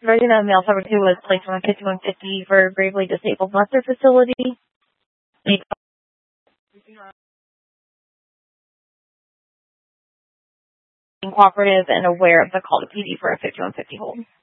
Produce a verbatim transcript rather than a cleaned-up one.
Resident of male number two was placed on fifty-one fifty for gravely disabled muster facility. Being cooperative and aware of the call to P D for a fifty-one fifty hold.